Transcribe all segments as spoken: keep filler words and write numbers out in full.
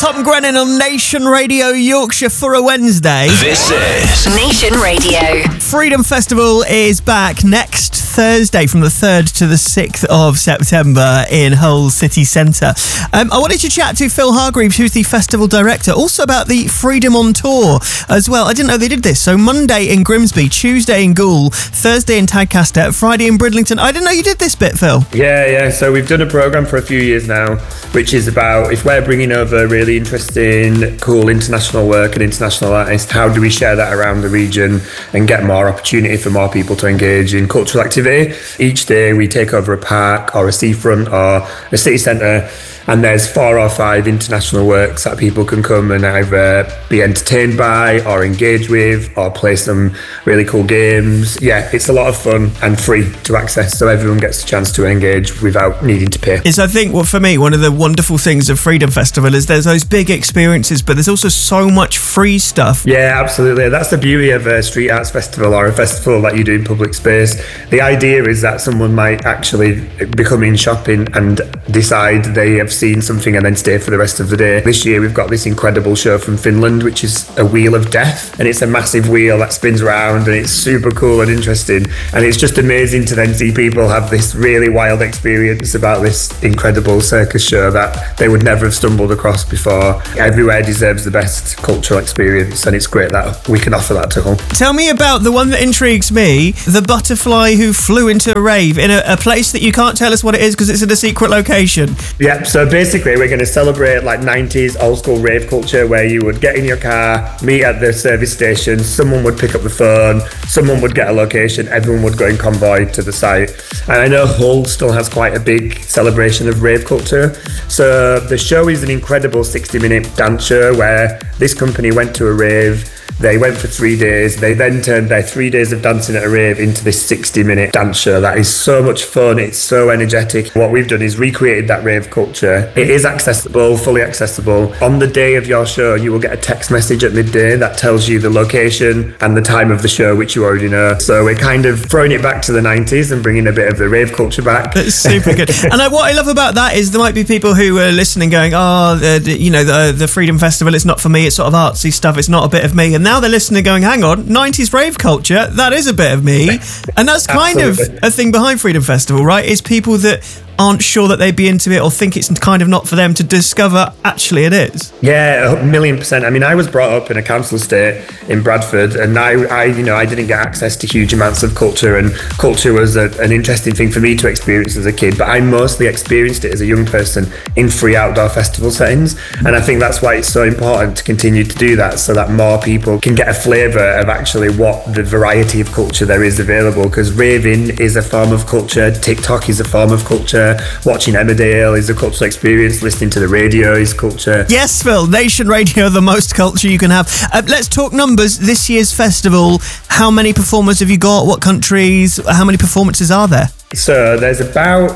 Tom Grennan on Nation Radio Yorkshire for a Wednesday. This is Nation Radio. Freedom Festival is back next Thursday from the third to the sixth of September in Hull City Centre. Um, I wanted to chat to Phil Hargreaves, who's the festival director, also about the Freedom on Tour as well. I didn't know they did this. So Monday in Grimsby, Tuesday in Goole, Thursday in Tadcaster, Friday in Bridlington. I didn't know you did this bit, Phil. Yeah, yeah. So we've done a programme for a few years now, which is about if we're bringing over really interesting, cool international work and international artists, how do we share that around the region and get more opportunity for more people to engage in cultural activity? Each day we take over a park or a seafront or a city centre, and there's four or five international works that people can come and either be entertained by or engage with or play some really cool games. Yeah, it's a lot of fun and free to access, so everyone gets a chance to engage without needing to pay. It's, I think, well, for me, one of the wonderful things of Freedom Festival is there's those big experiences, but there's also so much free stuff. Yeah, absolutely. That's the beauty of a street arts festival or a festival that you do in public space. The idea is that someone might actually become in shopping and decide they have seen something and then stay for the rest of the day. This year we've got this incredible show from Finland, which is a wheel of death, and it's a massive wheel that spins around, and it's super cool and interesting, and it's just amazing to then see people have this really wild experience about this incredible circus show that they would never have stumbled across before. Everywhere deserves the best cultural experience, and it's great that we can offer that to Hull. Tell me about the one that intrigues me, the butterfly who flew into a rave in a, a place that you can't tell us what it is because it's in a secret location. Yeah, so basically we're going to celebrate like nineties old school rave culture where you would get in your car, meet at the service station, someone would pick up the phone, someone would get a location, everyone would go in convoy to the site. And I know Hull still has quite a big celebration of rave culture. So the show is an incredible sixty minute dance show where this company went to a rave. They went for three days. They then turned their three days of dancing at a rave into this sixty minute dance show that is so much fun. It's so energetic. What we've done is recreated that rave culture. It is accessible, fully accessible. On the day of your show, you will get a text message at midday that tells you the location and the time of the show, which you already know. So we're kind of throwing it back to the nineties and bringing a bit of the rave culture back. That's super good. And I, what I love about that is there might be people who are listening going, oh, the, the, you know, the, the Freedom Festival, it's not for me. It's sort of artsy stuff. It's not a bit of me. And now they're listening going, hang on, nineties rave culture, that is a bit of me. And that's kind Absolutely. of a thing behind Freedom Festival, right? Is people that aren't sure that they'd be into it or think it's kind of not for them to discover actually it is. Yeah, a million percent. I mean, I was brought up in a council estate in Bradford, and I, I you know, I didn't get access to huge amounts of culture, and culture was a, an interesting thing for me to experience as a kid, but I mostly experienced it as a young person in free outdoor festival settings, and I think that's why it's so important to continue to do that so that more people can get a flavour of actually what the variety of culture there is available, because raving is a form of culture, TikTok is a form of culture, watching Emmerdale is a cultural experience, listening to the radio is culture. Yes, Phil, Nation Radio, the most culture you can have. Uh, let's talk numbers. This year's festival, how many performers have you got? What countries? How many performances are there? So there's about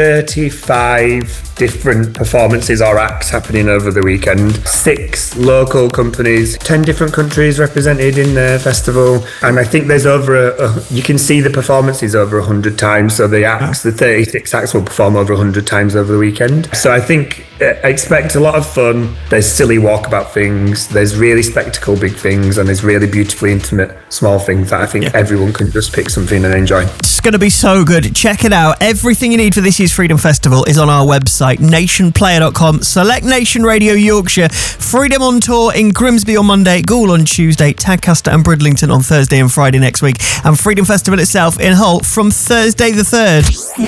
thirty-five different performances or acts happening over the weekend. Six local companies, ten different countries represented in the festival. And I think there's over, a, a, you can see the performances over one hundred times. So the acts, the thirty-six acts will perform over one hundred times over the weekend. So I think, uh, expect a lot of fun. There's silly walkabout things. There's really spectacle big things. And there's really beautifully intimate small things that I think yeah. everyone can just pick something and enjoy. It's going to be so good. Check it out. Everything you need for this year's Freedom Festival is on our website, nation player dot com. Select Nation Radio Yorkshire. Freedom on Tour in Grimsby on Monday, Goole on Tuesday, Tadcaster and Bridlington on Thursday and Friday next week, and Freedom Festival itself in Hull from Thursday the third.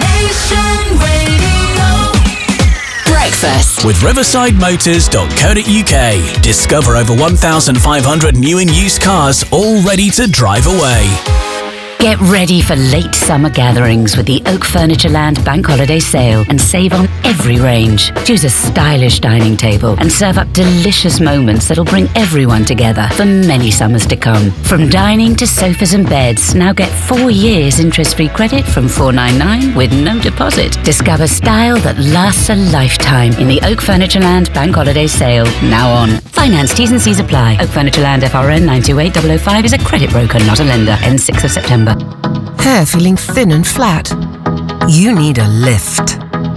Nation Radio. Breakfast with riverside motors dot co dot uk. Discover over one thousand five hundred new and used cars all ready to drive away. Get ready for late summer gatherings with the Oak Furnitureland Bank Holiday Sale and save on every range. Choose a stylish dining table and serve up delicious moments that'll bring everyone together for many summers to come. From dining to sofas and beds, now get four years interest-free credit from four ninety-nine with no deposit. Discover style that lasts a lifetime in the Oak Furnitureland Bank Holiday Sale, now on. Finance T's and C's apply. Oak Furnitureland F R N nine two eight zero zero five is a credit broker, not a lender. Ends sixth of September. Hair feeling thin and flat? You need a lift.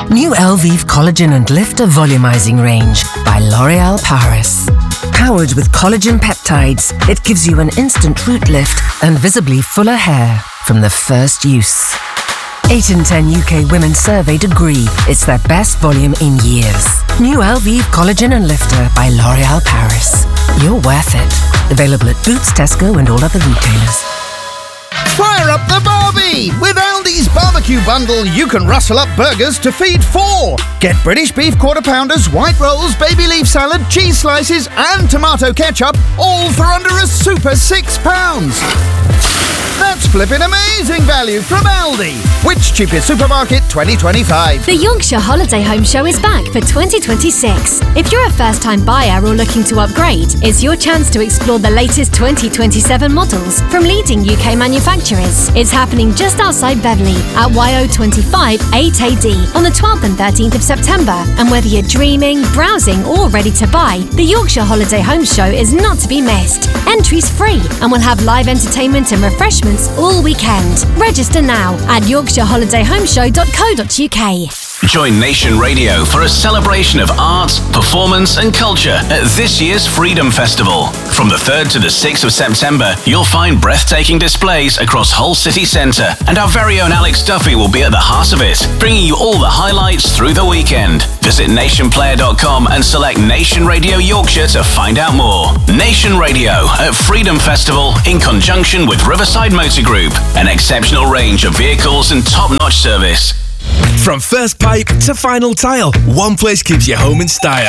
New Elvive Collagen and Lifter Volumizing Range by L'Oréal Paris. Powered with collagen peptides, it gives you an instant root lift and visibly fuller hair from the first use. eight in ten U K women surveyed agree it's their best volume in years. New Elvive Collagen and Lifter by L'Oréal Paris. You're worth it. Available at Boots, Tesco and all other retailers. Fire up the Barbie! With Aldi's barbecue bundle, you can rustle up burgers to feed four. Get British beef quarter pounders, white rolls, baby leaf salad, cheese slices, and tomato ketchup, all for under a super six pounds. That's flipping amazing value from Aldi. Which cheapest supermarket twenty twenty-five? The Yorkshire Holiday Home Show is back for twenty twenty-six. If you're a first-time buyer or looking to upgrade, it's your chance to explore the latest twenty twenty-seven models from leading U K manufacturers. It's happening just outside Beverley at Y O twenty-five eight A D on the twelfth and thirteenth of September. And whether you're dreaming, browsing or ready to buy, the Yorkshire Holiday Home Show is not to be missed. Entry's free and we'll have live entertainment and refreshments all weekend. Register now at yorkshire holiday home show dot co dot U K. Join Nation Radio for a celebration of arts, performance and culture at this year's Freedom Festival. From the third to the sixth of September, you'll find breathtaking displays across Hull City Centre, and our very own Alex Duffy will be at the heart of it, bringing you all the highlights through the weekend. Visit nation player dot com and select Nation Radio Yorkshire to find out more. Nation Radio at Freedom Festival in conjunction with Riverside Motor Group, an exceptional range of vehicles and top-notch service. From first pipe to final tile, one place keeps you home in style.